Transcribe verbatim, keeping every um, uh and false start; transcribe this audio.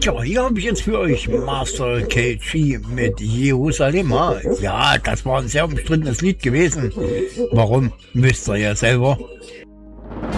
Tja, hier habe ich jetzt für euch Master K G mit Jerusalem. Ja, das war ein sehr umstrittenes Lied gewesen. Warum, wisst ihr ja selber.